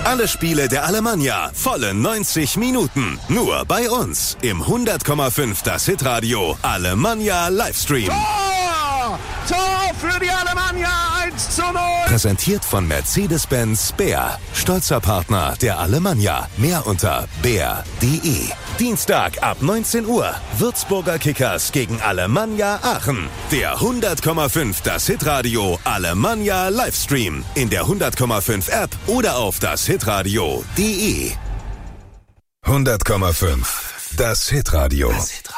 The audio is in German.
Alle Spiele der Alemannia, volle 90 Minuten. Nur bei uns im 100,5 das Hitradio Alemannia Livestream. Tor für die Alemannia, 1:0. Präsentiert von Mercedes-Benz Bär. Stolzer Partner der Alemannia. Mehr unter bär.de. Dienstag ab 19 Uhr. Würzburger Kickers gegen Alemannia Aachen. Der 100,5 das Hitradio Alemannia Livestream. In der 100,5 App oder auf das hitradio.de. 100,5 das Hitradio.